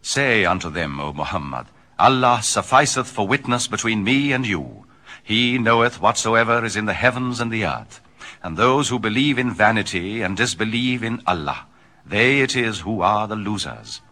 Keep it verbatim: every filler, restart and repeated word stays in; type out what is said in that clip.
Say unto them, O Muhammad, Allah sufficeth for witness between me and you. He knoweth whatsoever is in the heavens and the earth. And those who believe in vanity and disbelieve in Allah, they it is who are the losers.